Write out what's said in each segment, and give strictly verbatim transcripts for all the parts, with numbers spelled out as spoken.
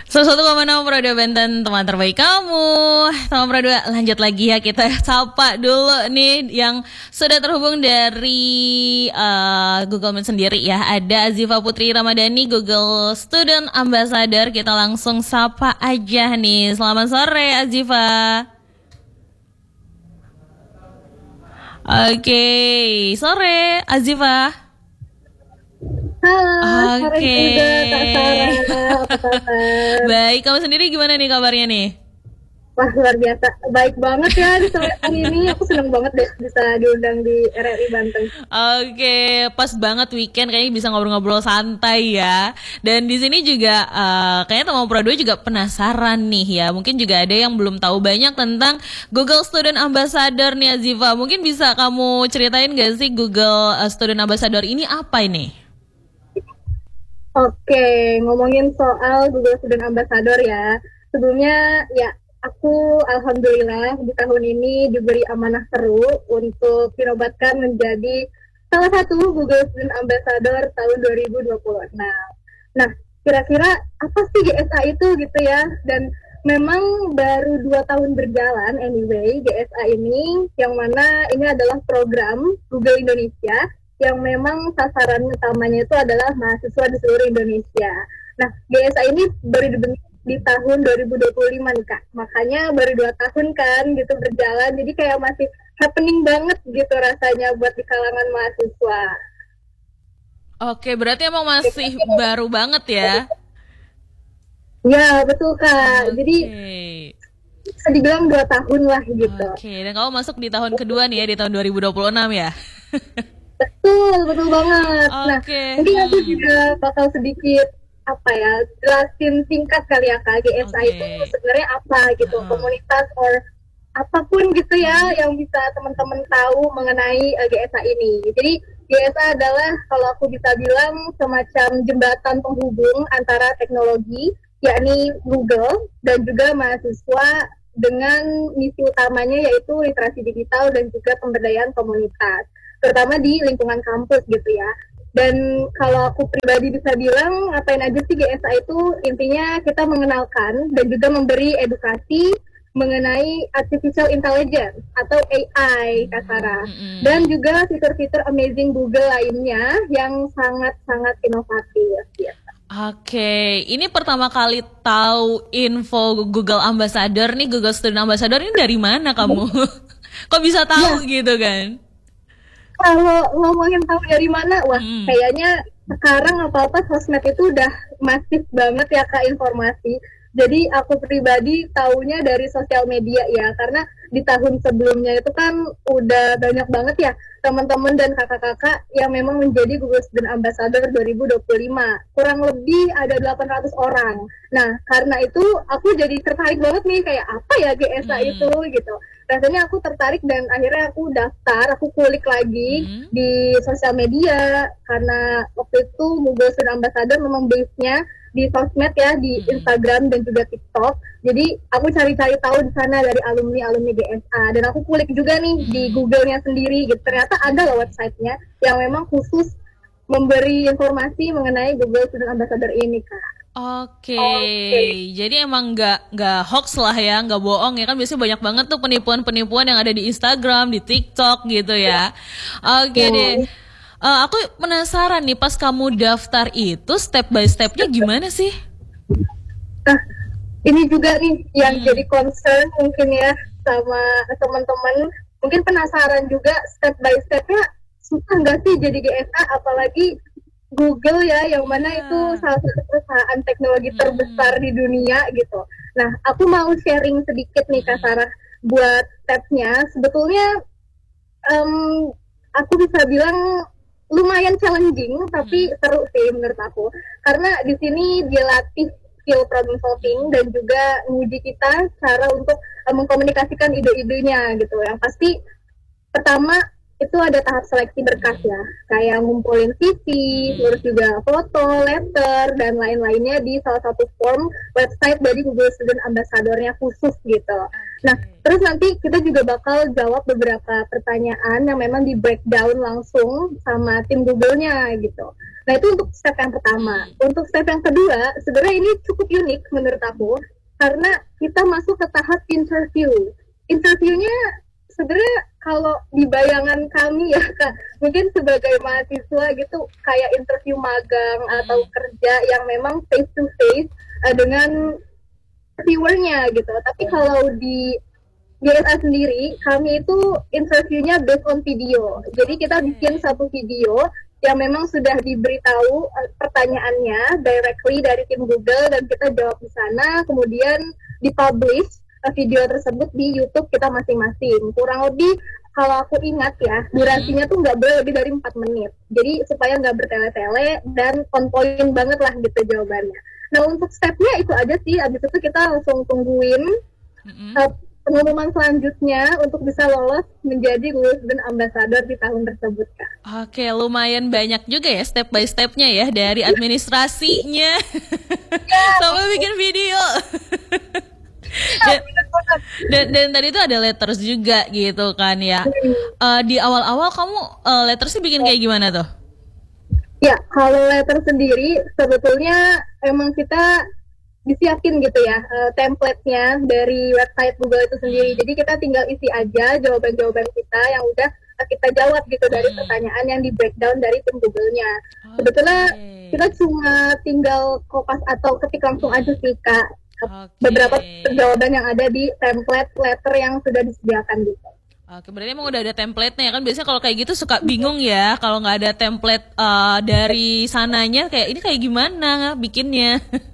Satu koma enam Pro dua Banten, teman terbaik kamu. Teman Pro dua, lanjut lagi ya, kita sapa dulu nih yang sudah terhubung dari uh, Google Meet sendiri ya. Ada Azifa Putri Ramadhani, Google Student Ambassador. Kita langsung sapa aja nih. Selamat sore Azifa. Oke, okay. Sore Azifa. Halo, sore juga Kak Sarah, apa kabar? Baik, kamu sendiri gimana nih kabarnya nih? Wah, luar biasa, baik banget ya di sore hari ini. Aku seneng banget deh bisa diundang di R R I Banten. Oke, pas banget weekend kayaknya bisa ngobrol-ngobrol santai ya. Dan di sini juga uh, kayaknya teman Pro dua juga penasaran nih ya. Mungkin juga ada yang belum tahu banyak tentang Google Student Ambassador nih Azifa. Mungkin bisa kamu ceritain gak sih Google uh, Student Ambassador ini apa ini? Oke, ngomongin soal Google Student Ambassador ya. Sebelumnya ya aku alhamdulillah di tahun ini diberi amanah seru untuk dinobatkan menjadi salah satu Google Student Ambassador tahun dua ribu dua puluh enam. Nah, kira-kira apa sih G S A itu gitu ya? Dan memang baru dua tahun berjalan anyway G S A ini, yang mana ini adalah program Google Indonesia yang memang sasaran utamanya itu adalah mahasiswa di seluruh Indonesia. Nah, G S A ini baru dibentuk di tahun dua ribu dua puluh lima nih Kak. Makanya baru dua tahun kan gitu berjalan. Jadi kayak masih happening banget gitu rasanya buat di kalangan mahasiswa. Oke, berarti emang masih baru banget ya? Ya, betul Kak. Jadi bisa dibilang dua tahun lah gitu. Oke, dan kamu masuk di tahun kedua nih ya, di tahun dua ribu dua puluh enam ya? Betul, betul banget. Okay. Nah, mungkin aku juga bakal sedikit apa ya, jelasin singkat kali ya Kak, G S A okay. itu sebenarnya apa gitu, uh. komunitas or apapun gitu ya yang bisa teman-teman tahu mengenai uh, G S A ini. Jadi G S A adalah kalau aku bisa bilang semacam jembatan penghubung antara teknologi, yakni Google, dan juga mahasiswa dengan misi utamanya yaitu literasi digital dan juga pemberdayaan komunitas, terutama di lingkungan kampus gitu ya. Dan kalau aku pribadi bisa bilang, ngapain aja sih G S A itu? Intinya kita mengenalkan dan juga memberi edukasi mengenai artificial intelligence atau A I, Kak Sarah. Mm-hmm. Dan juga fitur-fitur amazing Google lainnya yang sangat-sangat inovatif. Ya. Oke, ini pertama kali tahu info Google Ambassador nih, Google Student Ambassador ini dari mana kamu? Kok bisa tahu ya. Gitu kan? Kalau ngomongin tahu dari mana, wah hmm. kayaknya sekarang apa-apa sosmed itu udah masif banget ya Kak informasi. Jadi aku pribadi taunya dari sosial media ya, karena di tahun sebelumnya itu kan udah banyak banget ya teman-teman dan kakak-kakak yang memang menjadi Google Student Ambassador dua ribu dua puluh lima. Kurang lebih ada delapan ratus orang. Nah, karena itu aku jadi tertarik banget nih, kayak apa ya G S A hmm. itu gitu. Rasanya aku tertarik dan akhirnya aku daftar, aku kulik lagi hmm. di sosial media, karena waktu itu Google Student Ambassador memang base-nya di sosmed ya, di hmm. Instagram dan juga TikTok. Jadi aku cari-cari tahu di sana dari alumni-alumni G S A, dan aku kulik juga nih hmm. di Google-nya sendiri gitu. Ternyata ada loh website-nya yang memang khusus memberi informasi mengenai Google Student Ambassador ini Kak. Oke, okay. Jadi emang nggak nggak hoax lah ya, nggak bohong ya kan, biasanya banyak banget tuh penipuan-penipuan yang ada di Instagram, di TikTok gitu ya. Oke okay, deh, uh, aku penasaran nih, pas kamu daftar itu step by stepnya gimana sih? Nah, ini juga nih yang hmm. jadi concern mungkin ya sama teman-teman. Mungkin penasaran juga step by stepnya susah nggak sih jadi G S A, apalagi Google ya, yang mana yeah. itu salah satu perusahaan teknologi terbesar hmm. di dunia gitu. Nah, aku mau sharing sedikit nih Kak Sarah buat stepnya. Sebetulnya um, aku bisa bilang lumayan challenging, tapi hmm. seru sih menurut aku. Karena di sini dilatih skill problem solving dan juga menguji kita cara untuk um, mengkomunikasikan ide-idenya gitu. Yang pasti pertama itu ada tahap seleksi berkas ya, kayak ngumpulin C V, terus juga foto, letter, dan lain-lainnya di salah satu form website dari Google Student Ambassador-nya khusus gitu. Nah, terus nanti kita juga bakal jawab beberapa pertanyaan yang memang di breakdown langsung sama tim Google-nya gitu. Nah, itu untuk step yang pertama. Untuk step yang kedua, sebenarnya ini cukup unik menurut aku, karena kita masuk ke tahap interview. Interviewnya sebenarnya kalau di bayangan kami ya Kak, mungkin sebagai mahasiswa gitu kayak interview magang atau kerja yang memang face to face uh, dengan viewernya gitu. Tapi kalau di G S A sendiri, kami itu interviewnya based on video. Jadi kita bikin satu video yang memang sudah diberitahu uh, pertanyaannya directly dari tim Google dan kita jawab di sana, kemudian dipublish uh, video tersebut di YouTube kita masing-masing. Kurang lebih kalau aku ingat ya, durasinya tuh nggak boleh lebih dari empat menit. Jadi supaya nggak bertele-tele dan on point banget lah gitu jawabannya. Nah untuk stepnya itu aja sih, abis itu kita langsung tungguin mm-hmm. uh, pengumuman selanjutnya untuk bisa lolos menjadi Google Student Ambassador di tahun tersebut, Kak. Oke, lumayan banyak juga ya step by stepnya ya, dari administrasinya sampai bikin video. dan, dan, dan tadi itu ada letters juga gitu kan ya. Uh, di awal-awal kamu uh, lettersnya bikin kayak gimana tuh? Ya, kalau letter sendiri sebetulnya emang kita disiapin gitu ya uh, template-nya dari website Google itu sendiri. Jadi kita tinggal isi aja jawaban-jawaban kita yang udah kita jawab gitu dari pertanyaan yang di breakdown dari tim Google-nya. Okay. Sebetulnya kita cuma tinggal kopas atau ketik langsung aja sih Kak. Okay. Beberapa jawaban yang ada di template letter yang sudah disediakan gitu. Oke, berarti emang udah ada template-nya kan. Biasanya kalau kayak gitu suka bingung ya kalau nggak ada template uh, dari sananya, kayak ini kayak gimana bikinnya.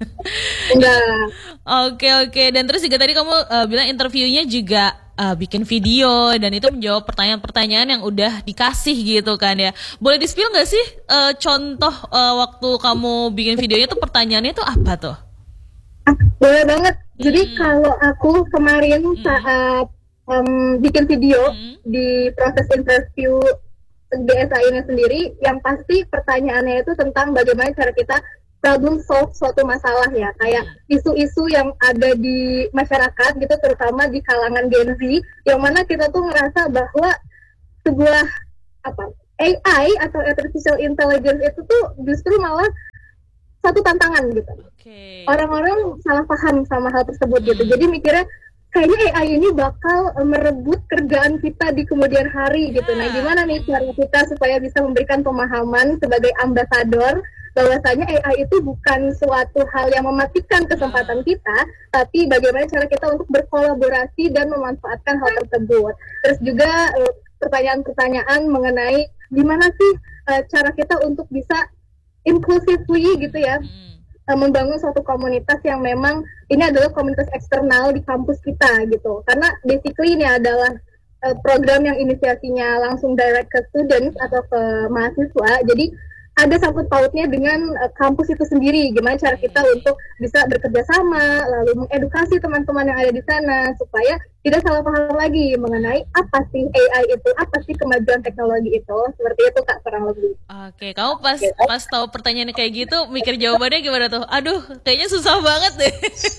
Enggak. Oke oke, dan terus juga tadi kamu uh, bilang interviewnya juga uh, bikin video dan itu menjawab pertanyaan-pertanyaan yang udah dikasih gitu kan ya. Boleh di-spill nggak sih uh, contoh uh, waktu kamu bikin videonya tuh pertanyaannya tuh apa tuh? Ah, boleh banget. Jadi hmm. kalau aku kemarin hmm. saat Um, bikin video hmm. di proses interview G S A ini sendiri, yang pasti pertanyaannya itu tentang bagaimana cara kita problem solve suatu masalah ya, kayak isu-isu yang ada di masyarakat gitu, terutama di kalangan Gen Z, yang mana kita tuh ngerasa bahwa sebuah apa A I atau artificial intelligence itu tuh justru malah satu tantangan gitu. Okay. Orang-orang salah paham sama hal tersebut gitu, jadi mikirnya kayaknya A I ini bakal merebut kerjaan kita di kemudian hari gitu. Nah, gimana nih cara kita supaya bisa memberikan pemahaman sebagai ambasador bahwasanya A I itu bukan suatu hal yang mematikan kesempatan kita, tapi bagaimana cara kita untuk berkolaborasi dan memanfaatkan hal tersebut. Terus juga uh, pertanyaan-pertanyaan mengenai gimana sih uh, cara kita untuk bisa inclusively gitu ya, membangun suatu komunitas yang memang ini adalah komunitas eksternal di kampus kita gitu, karena basically ini adalah uh, program yang inisiasinya langsung direct ke students atau ke mahasiswa, jadi ada sangkut pautnya dengan uh, kampus itu sendiri, gimana cara kita untuk bisa bekerja sama, lalu mengedukasi teman-teman yang ada di sana supaya tidak salah paham lagi mengenai apa sih A I itu, apa sih kemajuan teknologi itu, seperti itu Kak kurang lebih. Oke, kamu pas pas tahu pertanyaan kayak gitu, mikir jawabannya gimana tuh? Aduh, kayaknya susah banget deh.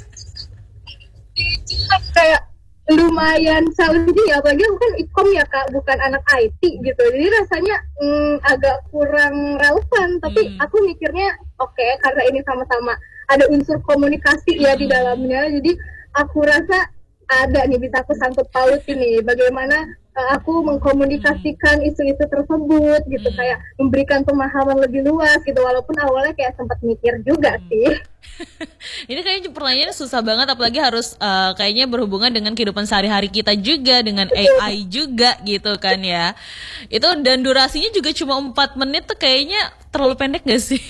Kayak lumayan challenging ya, apalagi aku kan ikom ya Kak, bukan anak I T gitu, jadi rasanya mm, agak kurang relevan, tapi hmm. aku mikirnya oke, okay, karena ini sama-sama ada unsur komunikasi hmm. ya di dalamnya, jadi aku rasa ada nih bisa aku sangkut paut ini bagaimana uh, aku mengkomunikasikan isu-isu tersebut gitu, hmm. kayak memberikan pemahaman lebih luas gitu, walaupun awalnya kayak sempat mikir juga hmm. sih. Ini kayaknya pertanyaannya susah banget, apalagi harus uh, kayaknya berhubungan dengan kehidupan sehari-hari kita juga, dengan A I juga gitu kan ya. Itu dan durasinya juga cuma empat menit tuh kayaknya terlalu pendek gak sih?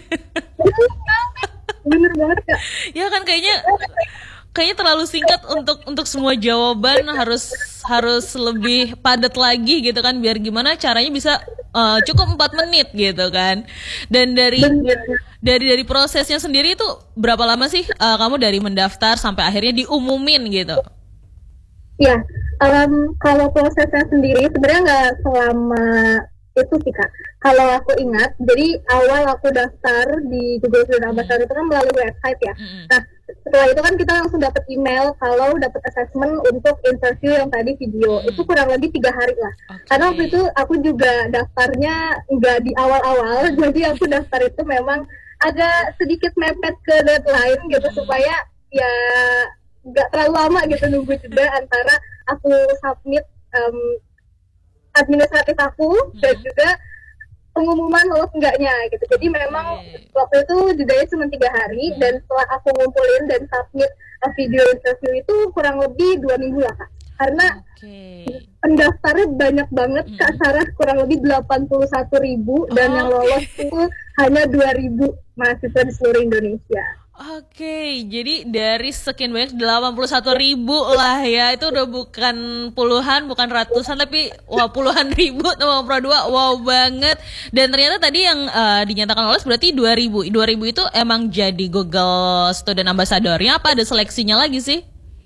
Bener banget Kak. Ya kan kayaknya kayaknya terlalu singkat untuk untuk semua jawaban, harus harus lebih padat lagi gitu kan, biar gimana caranya bisa uh, cukup empat menit gitu kan. Dan dari dari dari prosesnya sendiri itu berapa lama sih uh, kamu dari mendaftar sampai akhirnya diumumin gitu? Ya, um, kalau prosesnya sendiri sebenarnya nggak selama itu sih Kak. Kalau aku ingat, jadi awal aku daftar di Google Student Ambassador itu kan melalui website ya. Mm-hmm. Nah, setelah itu kan kita langsung dapat email kalau dapat assessment untuk interview yang tadi video. Hmm. Itu kurang lebih tiga hari lah. Okay. Karena waktu itu aku juga daftarnya nggak di awal-awal, jadi aku daftar itu memang agak sedikit mepet ke deadline gitu, hmm. supaya ya nggak terlalu lama gitu nunggu juga antara aku submit um, administratif aku hmm. dan juga pengumuman lolos enggaknya gitu. Jadi memang okay. waktu itu jedanya cuma tiga hari, hmm. dan setelah aku ngumpulin dan submit video interview itu kurang lebih dua minggu lah Kak. Karena okay. pendaftarnya banyak banget, hmm. Kak Sarah, kurang lebih delapan puluh satu ribu dan oh, yang lolos okay. itu hanya dua ribu mahasiswa di seluruh Indonesia. Oke, okay, jadi dari sekian banyak delapan puluh satu ribu lah ya, itu udah bukan puluhan, bukan ratusan, tapi wah puluhan ribu Tama Pro dua, wow banget. Dan ternyata tadi yang uh, dinyatakan lolos berarti dua ribu. dua ribu itu emang jadi Google Student Ambassador-nya, apa ada seleksinya lagi sih?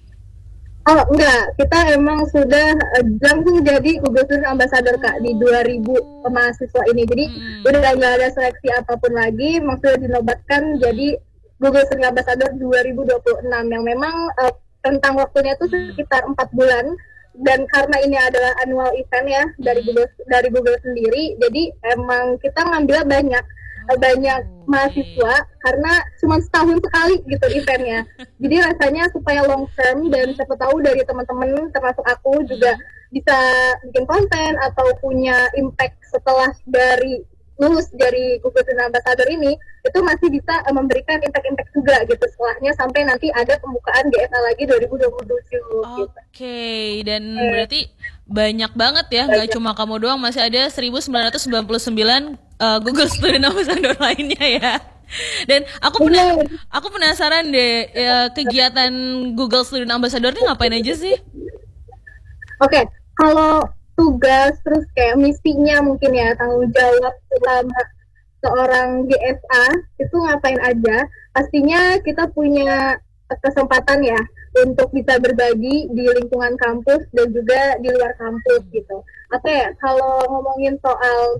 Oh enggak, kita emang sudah uh, langsung jadi Google Student Ambassador Kak di dua ribu mahasiswa ini. Jadi hmm. udah nggak ada seleksi apapun lagi, maksudnya dinobatkan jadi Google Student Ambassador dua ribu dua puluh enam yang memang uh, tentang waktunya itu sekitar empat bulan, dan karena ini adalah annual event ya dari Google dari Google sendiri, jadi emang kita ngambil banyak uh, banyak mahasiswa karena cuma setahun sekali gitu eventnya. Jadi rasanya supaya long term, dan siapa tahu dari teman-teman termasuk aku juga bisa bikin konten atau punya impact setelah dari lulus dari Google Student Ambassador ini, itu masih bisa uh, memberikan impact-impact juga gitu setelahnya sampai nanti ada pembukaan G S A lagi dua ribu dua puluh tujuh. Oke, okay. gitu. Dan okay. berarti banyak banget ya, nggak cuma kamu doang, masih ada seribu sembilan ratus sembilan puluh sembilan uh, Google Student Ambassador lainnya ya. Dan aku pena- aku penasaran deh, ya, kegiatan Google Student Ambassador ini ngapain aja sih? Oke, okay. kalau tugas terus kayak misinya mungkin ya, tanggung jawab selama seorang G S A itu ngapain aja, pastinya kita punya kesempatan ya untuk bisa berbagi di lingkungan kampus dan juga di luar kampus gitu. Apa ya, kalau ngomongin soal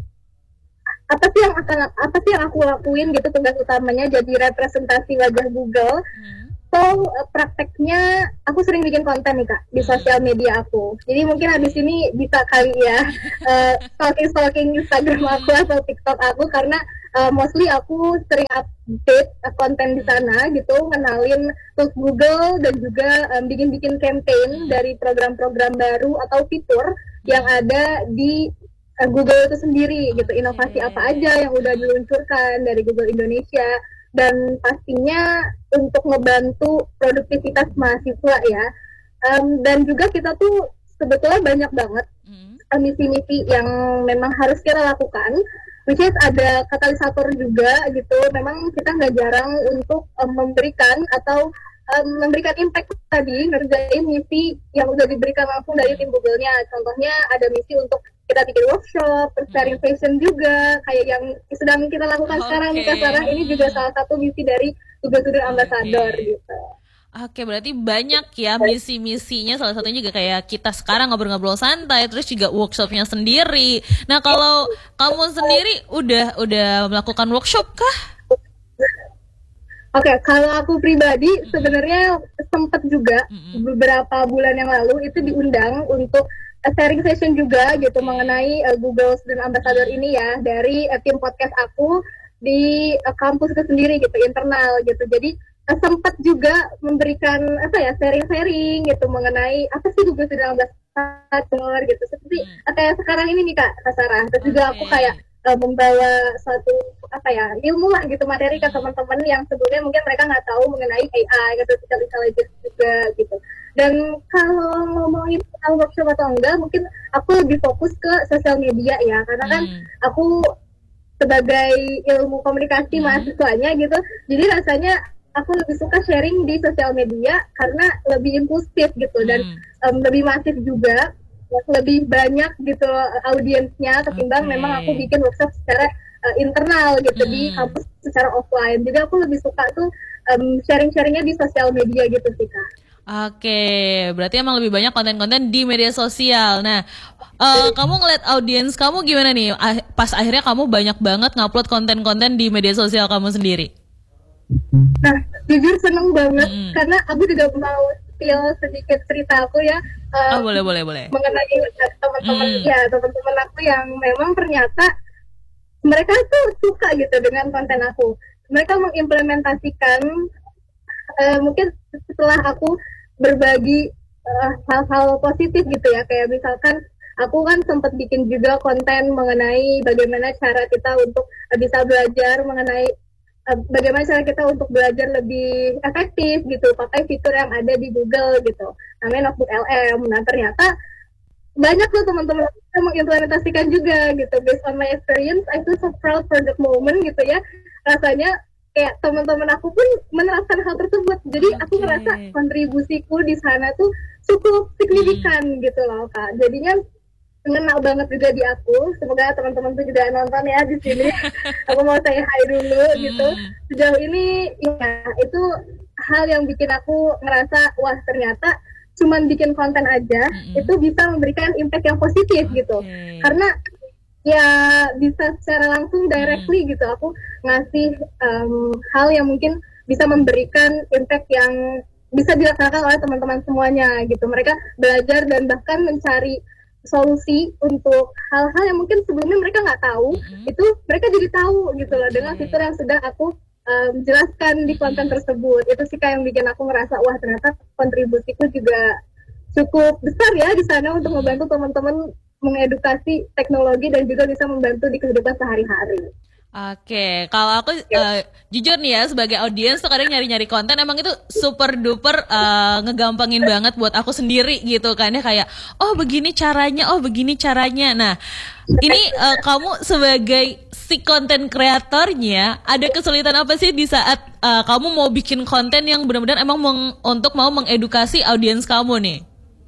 apa sih yang akan apa sih yang aku lakuin gitu, tugas utamanya jadi representasi wajah Google. hmm. So, prakteknya aku sering bikin konten nih Kak di sosial media aku. Jadi mungkin habis ini bisa kali ya uh, stalking-stalking Instagram aku atau TikTok aku, karena uh, mostly aku sering update uh, konten di sana gitu, kenalin tools Google dan juga um, bikin-bikin campaign dari program-program baru atau fitur yang ada di uh, Google itu sendiri gitu. Inovasi apa aja yang udah diluncurkan dari Google Indonesia, dan pastinya untuk membantu produktivitas mahasiswa ya. Um, dan juga kita tuh sebetulnya banyak banget mm. misi-misi yang memang harus kita lakukan, which is ada katalisator juga gitu. Memang kita nggak jarang untuk um, memberikan atau um, memberikan impact tadi, ngerjain misi yang udah diberikan langsung dari tim Google-nya. Contohnya ada misi untuk kita bikin workshop, sharing fashion juga, kayak yang sedang kita lakukan okay. sekarang nih Kak Sarah. Ini juga salah satu misi dari Google Student Ambassador okay. gitu. Oke, berarti banyak ya misi-misinya, salah satunya juga kayak kita sekarang ngobrol-ngobrol santai, terus juga workshopnya sendiri. Nah, kalau kamu sendiri udah udah melakukan workshop kah? Oke, okay, kalau aku pribadi mm-hmm. sebenarnya sempat juga mm-hmm. beberapa bulan yang lalu itu diundang untuk sharing session juga gitu mengenai uh, Google Student Ambassador ini ya, dari uh, tim podcast aku di uh, kampus itu sendiri gitu, internal gitu. Jadi uh, sempat juga memberikan apa ya, sharing-sharing gitu mengenai apa sih Google Student Ambassador gitu. Seperti uh, kayak sekarang ini nih Kak Sarah. Terus juga aku kayak uh, membawa suatu apa ya, ilmu lah gitu, materi ke teman-teman yang sebelumnya mungkin mereka nggak tahu mengenai A I gitu, artificial intelligence juga gitu. Dan kalau ngomongin soal workshop atau enggak, mungkin aku lebih fokus ke sosial media ya, karena kan hmm. aku sebagai ilmu komunikasi hmm. mahasiswanya gitu, jadi rasanya aku lebih suka sharing di sosial media karena lebih impulsif gitu, dan hmm. um, lebih masif juga, lebih banyak gitu audiensnya ketimbang okay. memang aku bikin workshop secara uh, internal gitu hmm. di kampus secara offline. Jadi aku lebih suka tuh um, sharing-sharingnya di sosial media gitu sih Kak. Oke, berarti emang lebih banyak konten-konten di media sosial. Nah, uh, kamu ngeliat audiens kamu gimana nih? Pas akhirnya kamu banyak banget ngupload konten-konten di media sosial kamu sendiri? Nah, jujur seneng banget Mm-mm. karena aku juga mau spill sedikit cerita aku ya, Oh, um, boleh, boleh, boleh. mengenai teman-teman Mm. ya teman-teman aku yang memang ternyata mereka tuh suka gitu dengan konten aku. Mereka mengimplementasikan, uh, mungkin setelah aku berbagi uh, hal-hal positif gitu ya, kayak misalkan aku kan sempat bikin juga konten mengenai bagaimana cara kita untuk uh, bisa belajar mengenai uh, bagaimana cara kita untuk belajar lebih efektif gitu, pakai fitur yang ada di Google gitu, namanya Notebook L M. Nah ternyata banyak tuh teman-teman yang mengimplementasikan juga gitu. Based on my experience, I feel so proud for that moment gitu ya. Rasanya kayak teman-teman aku pun menerapkan hal tersebut. Jadi Oke. aku ngerasa kontribusiku di sana tuh cukup signifikan Hmm. gitu loh Kak. Jadinya ngena banget juga di aku. Semoga teman-teman tuh juga nonton ya di sini. Aku mau say hi dulu gitu. Hmm. Sejauh ini ya itu hal yang bikin aku ngerasa wah ternyata cuman bikin konten aja Mm-mm. itu bisa memberikan impact yang positif gitu. Oke. Karena ya bisa secara langsung directly gitu aku ngasih um, hal yang mungkin bisa memberikan impact yang bisa dirasakan oleh teman-teman semuanya gitu. Mereka belajar dan bahkan mencari solusi untuk hal-hal yang mungkin sebelumnya mereka nggak tahu, Mm-mm. itu mereka jadi tahu gitu loh Oke. dengan fitur yang sudah aku um, jelaskan di konten tersebut. Itu sih kayak yang bikin aku ngerasa wah ternyata kontribusiku juga cukup besar ya di sana untuk membantu teman-teman mengedukasi teknologi dan juga bisa membantu di kehidupan sehari-hari. Oke, kalau aku eh, jujur nih ya sebagai audiens tuh kadang nyari-nyari konten emang itu super duper eh, ngegampangin banget buat aku sendiri gitu kan ya kayak oh begini caranya, oh begini caranya. Nah, ini eh, kamu sebagai si konten kreatornya ada kesulitan apa sih di saat eh, kamu mau bikin konten yang benar-benar emang meng- untuk mau mengedukasi audiens kamu nih?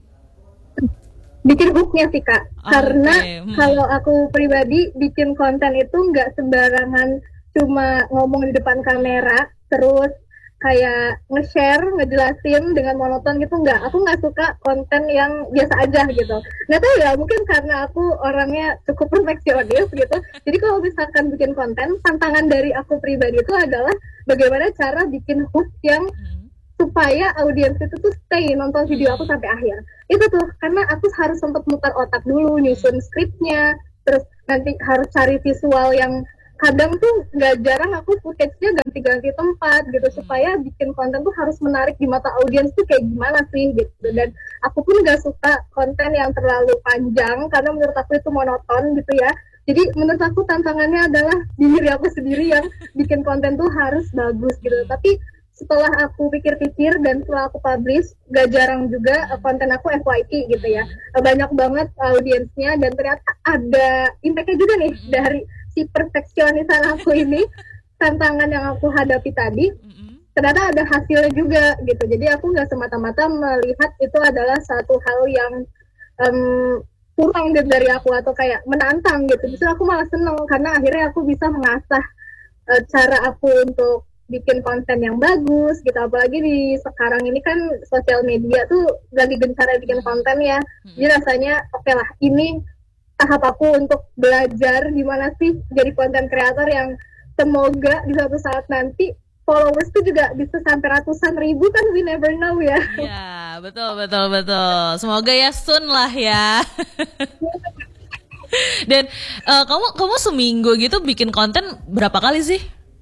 Bikin hooknya sih kak, Ah, karena oke. Hmm. kalau aku pribadi bikin konten itu nggak sembarangan cuma ngomong di depan kamera terus kayak nge-share, ngejelasin dengan monoton gitu, nggak. Aku nggak suka konten yang biasa aja gitu. Nggak tahu ya, mungkin karena aku orangnya cukup perfeksionis gitu. Jadi kalau misalkan bikin konten, tantangan dari aku pribadi itu adalah bagaimana cara bikin hook yang Hmm. supaya audiens itu tuh stay nonton video aku sampai akhir. Itu tuh karena aku harus sempat mutar otak dulu, nyusun skripnya, terus nanti harus cari visual yang kadang tuh nggak jarang aku footage-nya ganti-ganti tempat gitu supaya bikin konten tuh harus menarik di mata audiens tuh kayak gimana sih gitu. Dan aku pun nggak suka konten yang terlalu panjang karena menurut aku itu monoton gitu ya. Jadi menurut aku tantangannya adalah diri aku sendiri yang bikin konten tuh harus bagus gitu. Tapi setelah aku pikir-pikir dan setelah aku publish, gak jarang juga uh, konten aku F Y P gitu ya. Uh, banyak banget audiensnya dan ternyata ada impact-nya juga nih dari si perfeksionisan aku ini, tantangan yang aku hadapi tadi, ternyata ada hasilnya juga gitu. Jadi aku gak semata-mata melihat itu adalah satu hal yang um, kurang gitu dari aku atau kayak menantang gitu. Justru aku malah seneng karena akhirnya aku bisa mengasah uh, cara aku untuk bikin konten yang bagus gitu, apalagi di sekarang ini kan sosial media tuh lagi gencar bikin konten ya. Jadi rasanya oke okay lah, ini tahap aku untuk belajar gimana sih jadi konten kreator yang semoga di suatu saat nanti followers tuh juga bisa sampai ratusan ribu, kan we never know ya. Iya, betul betul betul. Semoga ya soon lah ya. Dan uh, kamu kamu seminggu gitu bikin konten berapa kali sih?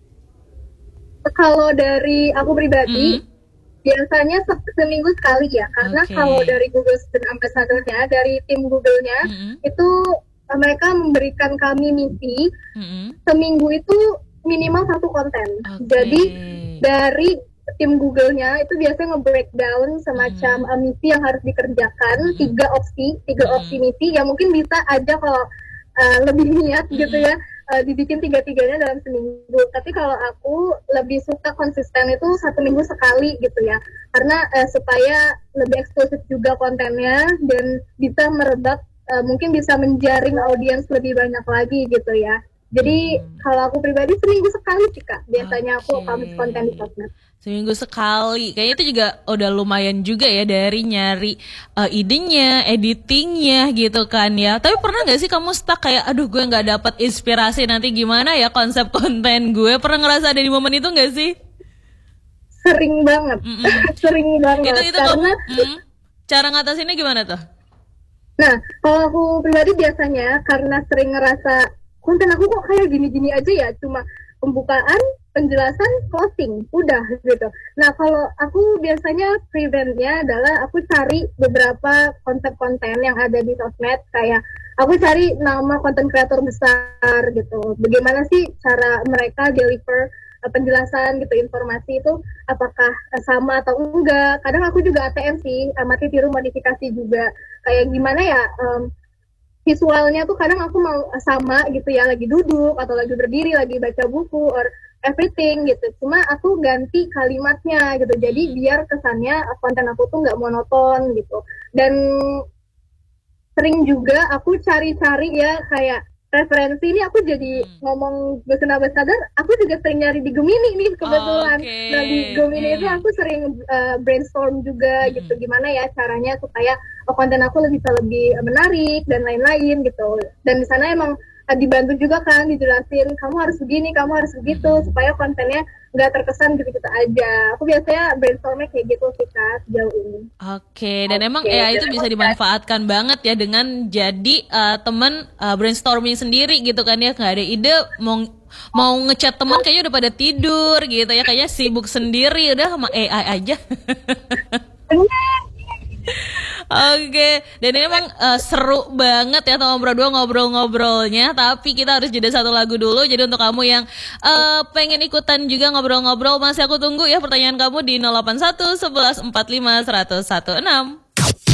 Kalau dari aku pribadi, mm. biasanya se- seminggu sekali ya, karena okay. Kalau dari Google Student Ambassador-nya, dari tim Google-nya, mm-hmm. itu mereka memberikan kami misi, mm-hmm. seminggu itu minimal satu konten. Okay. Jadi dari tim Google-nya itu biasanya nge-breakdown semacam mm-hmm. misi yang harus dikerjakan, mm-hmm. tiga opsi, tiga mm-hmm. opsi misi, yang mungkin bisa aja kalau uh, lebih niat mm-hmm. gitu ya, Uh, dibikin tiga-tiganya dalam seminggu. Tapi kalau aku lebih suka konsisten itu satu minggu sekali gitu ya. Karena uh, supaya lebih eksklusif juga kontennya dan bisa merebak, uh, mungkin bisa menjaring audiens lebih banyak lagi gitu ya. Jadi hmm. kalau aku pribadi seminggu sekali sih kak. Biasanya okay. aku publish konten di sosmed. Seminggu sekali, kayaknya itu juga udah lumayan juga ya dari nyari uh, idenya, editingnya gitu kan ya. Tapi pernah nggak sih kamu stuck kayak, aduh gue nggak dapat inspirasi nanti gimana ya konsep konten gue? Pernah ngerasa ada di momen itu nggak sih? sering banget, sering banget. Itu itu karena kamu, mm, cara ngatasinnya gimana tuh? Nah, kalau aku pribadi biasanya karena sering ngerasa konten aku kok kayak gini-gini aja ya, cuma pembukaan, penjelasan, closing, udah gitu. Nah, kalau aku biasanya preventnya adalah aku cari beberapa konsep-konten yang ada di sosmed, kayak aku cari nama konten kreator besar gitu. Bagaimana sih cara mereka deliver uh, penjelasan gitu, informasi itu apakah uh, sama atau enggak. Kadang aku juga A T M sih, amati tiru modifikasi juga. Kayak gimana ya, um, visualnya tuh kadang aku mau sama gitu ya, lagi duduk atau lagi berdiri, lagi baca buku or everything gitu. Cuma aku ganti kalimatnya gitu. Jadi biar kesannya konten aku tuh nggak monoton gitu. Dan sering juga aku cari-cari ya kayak referensi ini, aku jadi hmm. ngomong Busana Ambassador, aku juga sering nyari di Gemini nih kebetulan. Okay. Nah di Gemini hmm. itu aku sering uh, brainstorm juga hmm. gitu, gimana ya caranya supaya oh, konten aku lebih bisa lebih menarik dan lain-lain gitu. Dan di sana emang uh, dibantu juga kan, dijelasin kamu harus begini, kamu harus begitu, hmm. supaya kontennya nggak terkesan gitu-gitu aja. Aku biasanya brainstormnya kayak gitu sih Kak, sejauh ini. Oke, okay. dan okay. emang ya itu bisa dimanfaatkan banget ya dengan jadi uh, teman uh, brainstorming sendiri gitu kan ya, nggak ada ide mau mau ngechat teman kayaknya udah pada tidur gitu ya, kayaknya sibuk sendiri udah sama A I aja. Oke, okay. Dan ini emang uh, seru banget ya teman berdua ngobrol-ngobrolnya. Tapi kita harus jeda satu lagu dulu. Jadi untuk kamu yang uh, pengen ikutan juga ngobrol-ngobrol, masih aku tunggu ya pertanyaan kamu di nol delapan satu, sebelas, empat puluh lima, seratus enam belas.